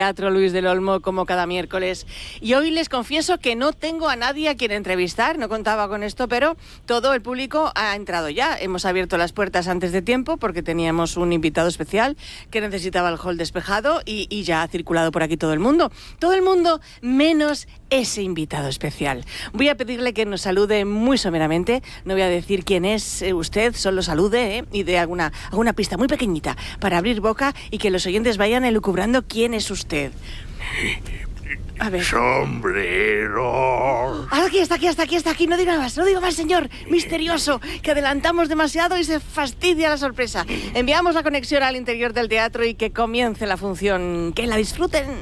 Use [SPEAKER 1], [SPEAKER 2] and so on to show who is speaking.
[SPEAKER 1] Teatro Luis del Olmo, como cada miércoles. Y hoy les confieso que no tengo a nadie a quien entrevistar, no contaba con esto, pero todo el público ha entrado ya. Hemos abierto las puertas antes de tiempo porque teníamos un invitado especial que necesitaba el hall despejado y ya ha circulado por aquí todo el mundo. Todo el mundo menos ese invitado especial. Voy a pedirle que nos salude muy someramente. No voy a decir quién es usted, solo salude y dé alguna pista muy pequeñita para abrir boca y que los oyentes vayan elucubrando quién es usted. A ver.
[SPEAKER 2] Sombrero.
[SPEAKER 1] Aquí está. No diga más, señor. Misterioso, que adelantamos demasiado y se fastidia la sorpresa. Enviamos la conexión al interior del teatro y que comience la función. Que la disfruten.